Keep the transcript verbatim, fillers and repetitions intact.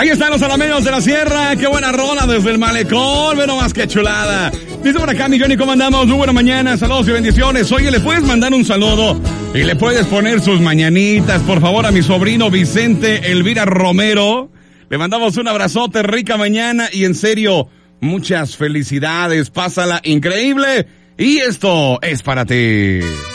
Ahí están los Alameos de la Sierra. Qué buena rola desde el malecón. Ve nomás qué chulada. Dice por acá, mi Johnny, ¿cómo andamos? Muy buena mañana. Saludos y bendiciones. Oye, ¿le puedes mandar un saludo? Y le puedes poner sus mañanitas, por favor, a mi sobrino Vicente Elvira Romero. Le mandamos un abrazote, rica mañana. Y en serio, muchas felicidades. Pásala increíble. Y esto es para ti.